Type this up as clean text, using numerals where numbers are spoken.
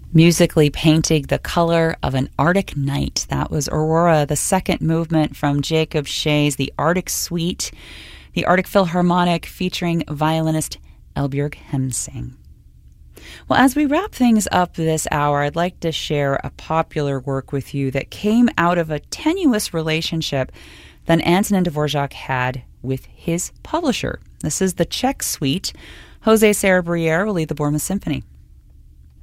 musically painting the color of an Arctic night. That was Aurora, the second movement from Jacob Shays, the Arctic Suite, the Arctic Philharmonic featuring violinist Elbjørg Hemsing. Well, as we wrap things up this hour, I'd like to share a popular work with you that came out of a tenuous relationship that Antonin Dvorak had with his publisher. This is the Czech Suite. Jose Saraburier will lead the Bournemouth Symphony.